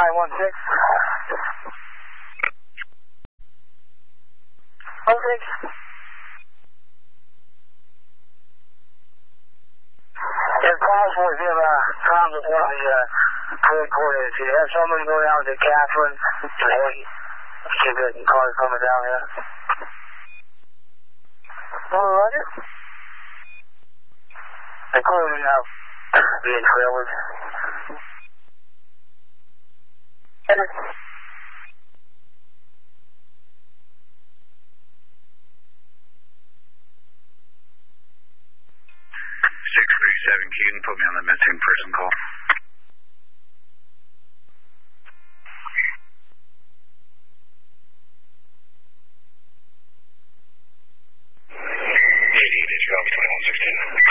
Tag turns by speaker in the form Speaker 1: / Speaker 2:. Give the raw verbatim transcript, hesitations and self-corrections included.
Speaker 1: nine one six. Okay. If possible, if you have uh, problems with one of the uh, code coordinates, if you have somebody go down to Catherine and Haiti, see if they can call someone down here. All right. They're clearly now being trailed.
Speaker 2: six three seven Keaton, put me on the missing person call. eighty, did you go twenty-one sixteen?